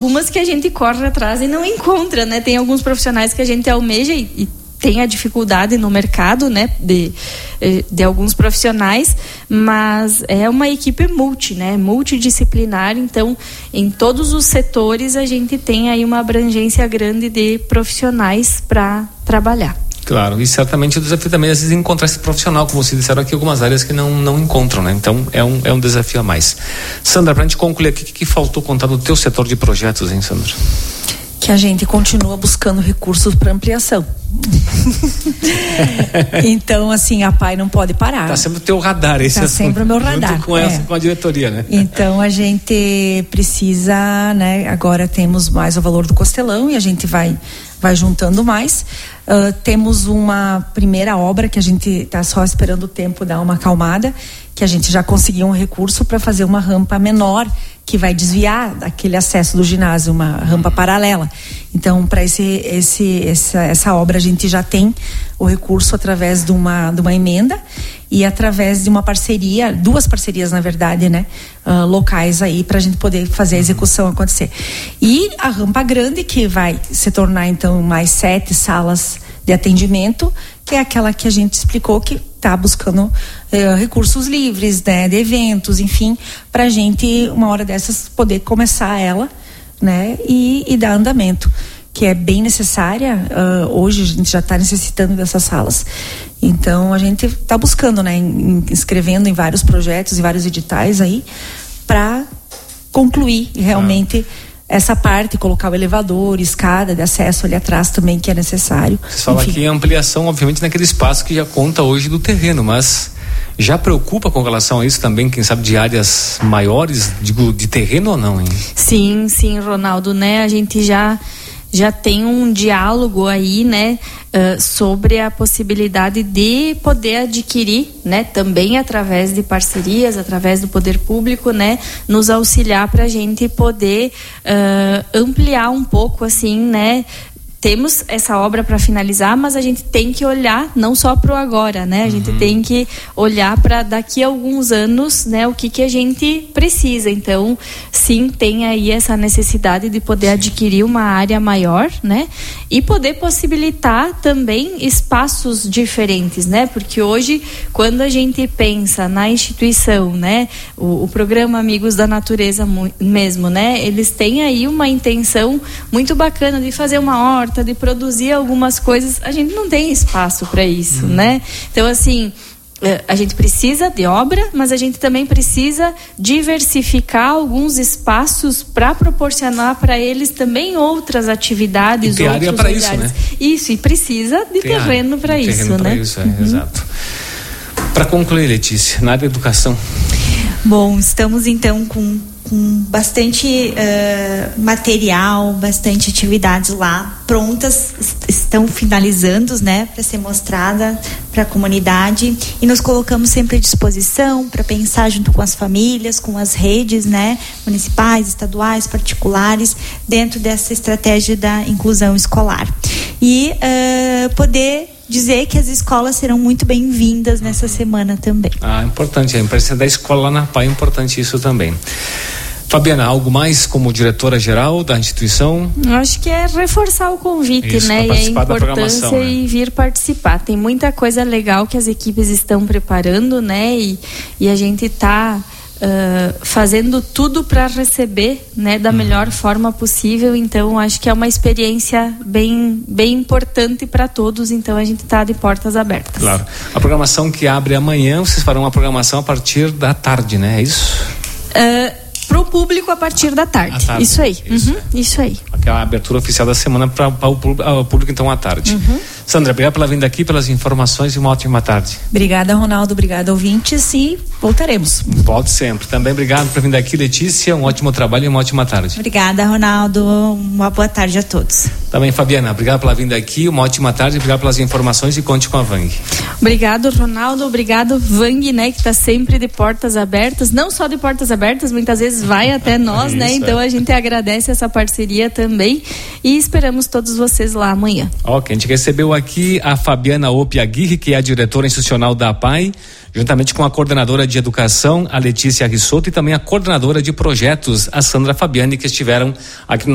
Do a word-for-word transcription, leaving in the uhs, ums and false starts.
Algumas que a gente corre atrás e não encontra, né? Tem alguns profissionais que a gente almeja e, e tem a dificuldade no mercado, né? De, de alguns profissionais, mas é uma equipe multi, né? Multidisciplinar, então em todos os setores a gente tem aí uma abrangência grande de profissionais para trabalhar. Claro, e certamente o desafio também é às vezes encontrar esse profissional, como vocês disseram aqui, algumas áreas que não, não encontram, né? Então é um, é um desafio a mais. Sandra, pra gente concluir aqui, o que, que faltou contar do teu setor de projetos, hein, Sandra? Que a gente continua buscando recursos para ampliação. Então, assim, a P A I não pode parar. Tá sempre o teu radar esse Tá assunto, sempre o meu radar. Junto com, é. essa, com a diretoria, né? Então, a gente precisa, né? Agora temos mais o valor do Costelão e a gente vai, vai juntando mais. Uh, temos uma primeira obra que a gente está só esperando o tempo dar uma acalmada, que a gente já conseguiu um recurso para fazer uma rampa menor que vai desviar aquele acesso do ginásio, uma rampa paralela. Então, para esse, esse, essa, essa obra a gente já tem o recurso através de uma, de uma emenda e através de uma parceria, duas parcerias na verdade, né, uh, locais aí para a gente poder fazer a execução acontecer. E a rampa grande que vai se tornar então mais sete salas de atendimento, que é aquela que a gente explicou que está buscando eh, recursos livres, né, de eventos, enfim, para a gente, uma hora dessas, poder começar ela, né, e, e dar andamento, que é bem necessária. Uh, hoje a gente já está necessitando dessas salas. Então a gente está buscando, né, inscrevendo em vários projetos e vários editais aí, para concluir realmente ah. essa parte, colocar o elevador, escada de acesso ali atrás também, que é necessário. Você fala aqui em ampliação, obviamente, naquele espaço que já conta hoje do terreno, mas já preocupa com relação a isso também, quem sabe, de áreas maiores, digo, de terreno ou não, hein? Sim, sim, Ronaldo, né? A gente já, já tem um diálogo aí, né? Uh, sobre a possibilidade de poder adquirir, né, também através de parcerias, através do poder público, né, nos auxiliar para a gente poder uh, ampliar um pouco, assim, né. Temos essa obra para finalizar, mas a gente tem que olhar não só para o agora, né? A gente uhum. tem que olhar para daqui a alguns anos, né? O que que a gente precisa. Então, sim, tem aí essa necessidade de poder sim. adquirir uma área maior, né? E poder possibilitar também espaços diferentes, né? Porque hoje, quando a gente pensa na instituição, né? O, o programa Amigos da Natureza mesmo, né? Eles têm aí uma intenção muito bacana de fazer uma horta, de produzir algumas coisas. A gente não tem espaço para isso, hum. né? Então, assim, a gente precisa de obra, mas a gente também precisa diversificar alguns espaços para proporcionar para eles também outras atividades, e tem outros área para isso, né? Isso, e precisa de tem terreno para isso, terreno né? Isso, é, uhum. Exato. Para concluir, Letícia, na área da educação. Bom, estamos então com com bastante uh, material, bastante atividades lá prontas, estão finalizando, né, para ser mostrada para a comunidade, e nos colocamos sempre à disposição para pensar junto com as famílias, com as redes, né, municipais, estaduais, particulares, dentro dessa estratégia da inclusão escolar. E uh, poder dizer que as escolas serão muito bem-vindas nessa semana também. Ah, importante, a imprensa da escola lá na P A I é importante isso também. Fabiana, algo mais como diretora-geral da instituição? Eu acho que é reforçar o convite, isso, né? E a importância né? e vir participar. Tem muita coisa legal que as equipes estão preparando, né? E, e a gente está uh, fazendo tudo para receber, né? Da uhum. melhor forma possível. Então, acho que é uma experiência bem, bem importante para todos. Então, a gente está de portas abertas. Claro. A programação que abre amanhã, vocês farão uma programação a partir da tarde, né? É isso? Uh, para o público a partir da tarde. tarde. Isso aí. Isso, uhum. é. Isso aí. Aquela abertura oficial da semana para o público, então, à tarde. Uhum. Sandra, obrigado pela vinda aqui, pelas informações e uma ótima tarde. Obrigada, Ronaldo. Obrigada, ouvintes, e voltaremos. Volte sempre. Também obrigado por vir aqui, Letícia. Um ótimo trabalho e uma ótima tarde. Obrigada, Ronaldo. Uma boa tarde a todos. Também, Fabiana, obrigado pela vinda aqui, uma ótima tarde, obrigado pelas informações e conte com a Vang. Obrigado, Ronaldo. Obrigado, Vang, né, que está sempre de portas abertas, não só de portas abertas, muitas vezes vai até nós, Isso, né? Então é. a gente agradece essa parceria também e esperamos todos vocês lá amanhã. Ok, a gente recebeu aqui a Fabiana Opi Aguirre, que é a diretora institucional da P A I, juntamente com a coordenadora de educação, a Letícia Risotto, e também a coordenadora de projetos, a Sandra Fabiani, que estiveram aqui no